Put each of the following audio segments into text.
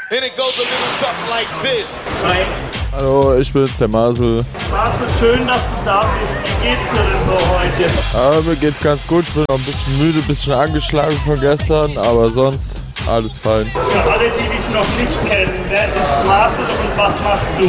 And it goes a little something like this. Hi. Hallo, ich bin's, der Marcel. Marcel, schön, dass du da bist. Wie geht's dir denn so heute? Mir geht's ganz gut. Ich bin noch ein bisschen müde, ein bisschen angeschlagen von gestern, aber sonst alles fein. Für alle, die dich noch nicht kennen, wer ist Marcel und was machst du?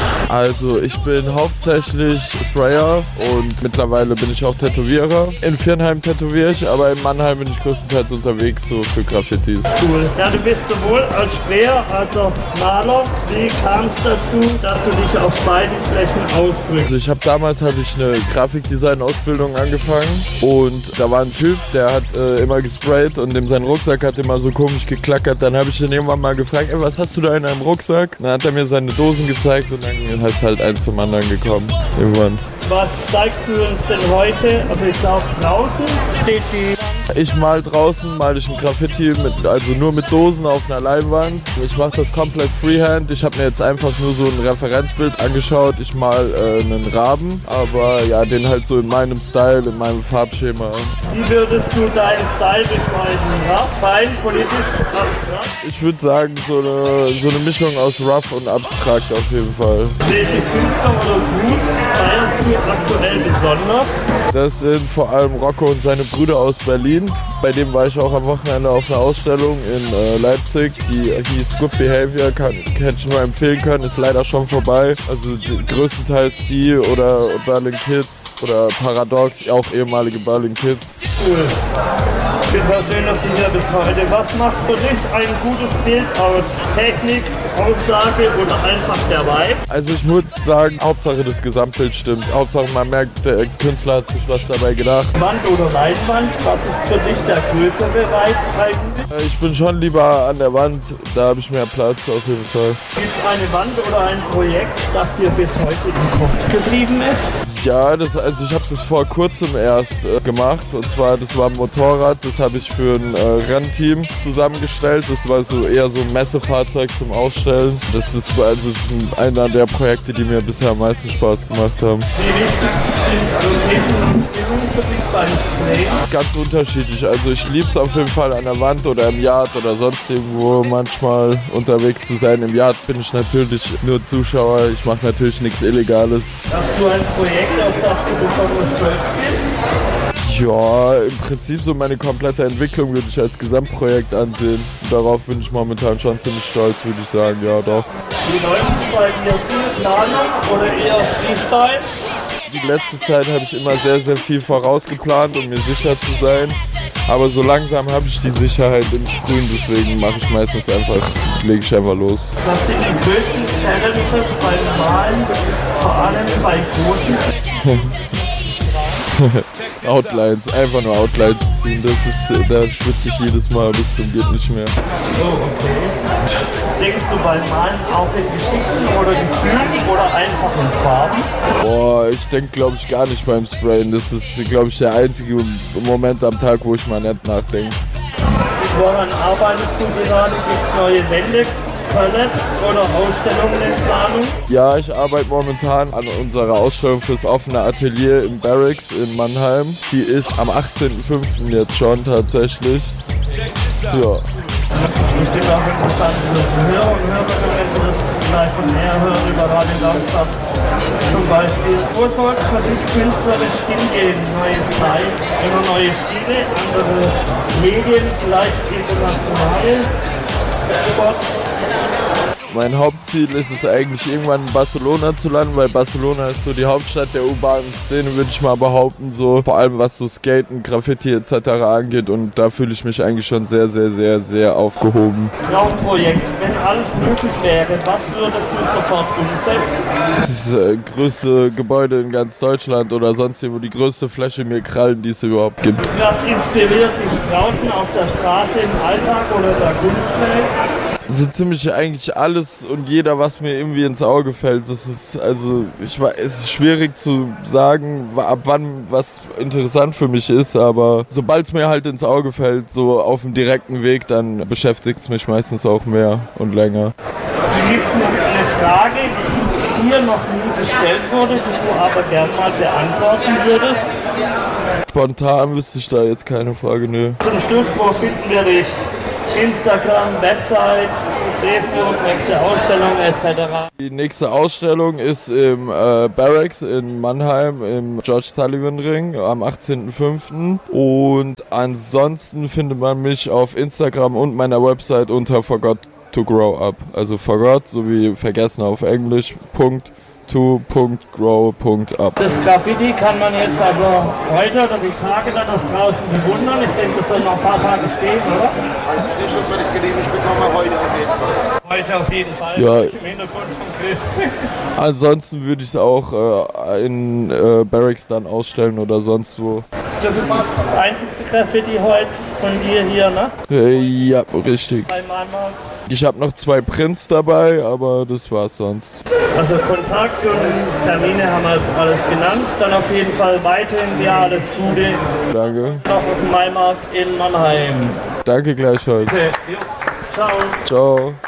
Also ich bin hauptsächlich Sprayer und mittlerweile bin ich auch Tätowierer. In Viernheim tätowiere ich, aber in Mannheim bin ich größtenteils unterwegs so für Graffitis. Cool. Ja, du bist sowohl als Sprayer als auch Maler. Wie kam es dazu, dass du dich auf beiden Flächen ausdrückst? Also damals habe ich eine Grafikdesign-Ausbildung angefangen und da war ein Typ, der hat immer gesprayt und dem sein Rucksack hat immer so komisch geklackert. Dann habe ich ihn irgendwann mal gefragt, ey, was hast du da in deinem Rucksack? Dann hat er mir seine Dosen gezeigt und dann ist halt eins zum anderen gekommen. Irgendwann. Was zeigst du uns denn heute? Also ich glaube draußen steht die... Ich mal draußen, mal ich ein Graffiti, also nur mit Dosen auf einer Leinwand. Ich mache das komplett freehand. Ich habe mir jetzt einfach nur so ein Referenzbild angeschaut. Ich mal einen Raben, aber ja, den halt so in meinem Style, in meinem Farbschema. Wie würdest du deinen Style beschreiben? Rough, fein, politisch, abstrakt? Ich würde sagen, so eine Mischung aus rough und abstrakt auf jeden Fall. Welche Künstler oder Crews feierst du aktuell besonders? Das sind vor allem Rocco und seine Brüder aus Berlin. Bei dem war ich auch am Wochenende auf einer Ausstellung in Leipzig. Die hieß Good Behavior, hätte ich nur empfehlen können, ist leider schon vorbei. Also größtenteils die oder Berlin Kids oder Paradox, auch ehemalige Berlin Kids. Cool. Ich finde das schön, dass du hier bist heute. Was macht für dich ein gutes Bild aus Technik, Aussage oder einfach der Vibe? Also ich würde sagen, Hauptsache das Gesamtbild stimmt. Hauptsache man merkt, der Künstler hat sich was dabei gedacht. Wand oder Leinwand, was ist für dich der größere Bereich eigentlich? Ich bin schon lieber an der Wand, da habe ich mehr Platz auf jeden Fall. Gibt es eine Wand oder ein Projekt, das dir bis heute im Kopf geblieben ist? Ja, also ich habe das vor kurzem erst gemacht und zwar, das war ein Motorrad, das habe ich für ein Rennteam zusammengestellt. Das war so eher so ein Messefahrzeug zum Ausstellen. Das ist einer der Projekte, die mir bisher am meisten Spaß gemacht haben. Wie wichtig sind Location und Stimmung für dich beim Sprayen? Ganz unterschiedlich, also ich liebe es auf jeden Fall an der Wand oder im Yard oder sonst irgendwo manchmal unterwegs zu sein. Im Yard bin ich natürlich nur Zuschauer, ich mache natürlich nichts Illegales. Hast du ein Projekt, auf das du besonders stolz bist? Ja, im Prinzip so meine komplette Entwicklung würde ich als Gesamtprojekt ansehen. Darauf bin ich momentan schon ziemlich stolz, würde ich sagen, ja doch. Wie läuft es bei dir? Viel Planung oder eher Freestyle? Die letzte Zeit habe ich immer sehr, sehr viel vorausgeplant, um mir sicher zu sein. Aber so langsam habe ich die Sicherheit im Sprühen, deswegen mache ich meistens lege ich einfach los. Was sind die größten Challenges beim Malen, vor allem bei großen? Outlines, einfach nur Outlines ziehen, da schwitze ich jedes Mal bis zum geht nicht mehr. Oh, okay. Denkst du beim Malen auch in Geschichten oder Gefühlen oder einfach in Farben? Boah, ich denke glaube ich gar nicht beim Sprayen. Das ist glaube ich der einzige Moment am Tag, wo ich mal nicht nachdenke. Woran arbeitest du gerade? Gibt es neue Wände, Palettes oder Ausstellungen in Planung? Ja, ich arbeite momentan an unserer Ausstellung fürs offene Atelier im Barracks in Mannheim. Die ist am 18.05. jetzt schon tatsächlich. Ja. Bestimmt auch interessant für Hörer und Hörerinnen, wenn das vielleicht von näher hören über Radio Darmstadt zum Beispiel. Wo soll es für dich künstlerisch hingehen? Neue Zeit, immer neue Stile, andere Medien, vielleicht internationale Sport. Mein Hauptziel ist es eigentlich irgendwann in Barcelona zu landen, weil Barcelona ist so die Hauptstadt der urbanen Szene, würde ich mal behaupten, so vor allem was so Skaten, Graffiti etc. angeht und da fühle ich mich eigentlich schon sehr, sehr, sehr, sehr aufgehoben. Traumprojekt, wenn alles möglich wäre, was würdest du sofort umsetzen? Das größte Gebäude in ganz Deutschland oder sonst wo die größte Fläche mir krallen, die es überhaupt gibt. Was inspiriert dich draußen auf der Straße, im Alltag oder der Kunstwelt? So ziemlich eigentlich alles und jeder, was mir irgendwie ins Auge fällt. Das ist es ist schwierig zu sagen, ab wann was interessant für mich ist, aber sobald es mir halt ins Auge fällt, so auf dem direkten Weg, dann beschäftigt es mich meistens auch mehr und länger. Gibt es noch eine Frage, die hier noch nie gestellt wurde, die du aber gerne mal beantworten würdest? Spontan wüsste ich da jetzt keine Frage, nö. Zum Schluss, wo finden wir dich? Instagram, Website, stehst du, nächste Ausstellung etc.? Die nächste Ausstellung ist im Barracks in Mannheim im George Sullivan Ring am 18.05. Und ansonsten findet man mich auf Instagram und meiner Website unter Forgot to Grow Up. Also Forgot sowie vergessen auf Englisch .to.grow.up. Das Graffiti kann man jetzt aber heute oder die Tage dann noch draußen bewundern. Ich denke, das soll noch ein paar Tage stehen, oder? Weiß ich nicht, ob wir das genehmigt bekommen, heute auf jeden Fall. Heute auf jeden Fall. Ja. Im Hintergrund von Chris. Ansonsten würde ich es auch in Barracks dann ausstellen oder sonst wo. Das ist das einzigste Graffiti heute von dir hier, ne? Ja, richtig. Bei Mannheim. Ich habe noch 2 Prints dabei, aber das war's sonst. Also Kontakt und Termine haben wir jetzt alles genannt. Dann auf jeden Fall weiterhin ja alles Gute. Danke. Noch auf dem Maimarkt in Mannheim. Danke gleichfalls. Okay. Jo. Ciao. Ciao.